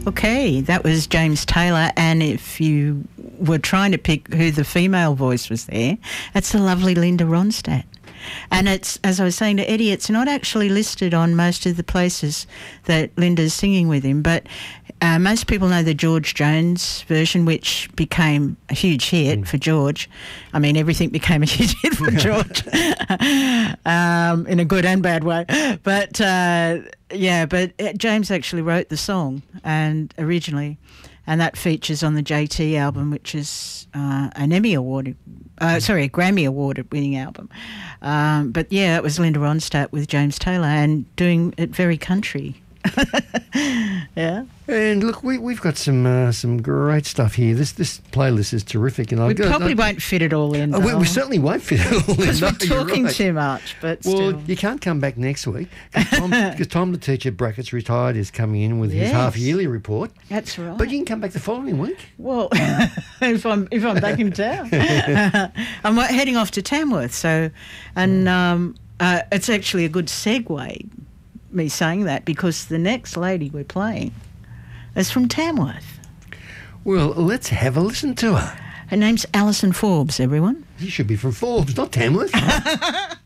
Okay, that was James Taylor, and if you were trying to pick who the female voice was there, it's the lovely Linda Ronstadt. And it's, as I was saying to Eddie, it's not actually listed on most of the places that Linda's singing with him, but most people know the George Jones version, which became a huge hit for George. I mean, everything became a huge hit for George, in a good and bad way. But, James actually wrote the song and originally, and that features on the JT album, which is a Grammy Award-winning album. But yeah, it was Linda Ronstadt with James Taylor and doing it very country. Yeah. And look, we've got some great stuff here. This playlist is terrific, and we probably won't fit it all in. We certainly won't fit it all in because we're talking too much. But still, you can't come back next week because Tom, the teacher, brackets retired, is coming in with his half-yearly report. That's right. But you can come back the following week. Well, if I'm back in town, I'm heading off to Tamworth. So, and it's actually a good segue, me saying that, because the next lady we're playing is from Tamworth. Well, let's have a listen to her. Her name's Alison Forbes, everyone. She should be from Forbes, not Tamworth.